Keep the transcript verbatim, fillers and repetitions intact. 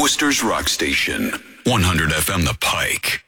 Worcester's rock station, one hundred F M The Pike.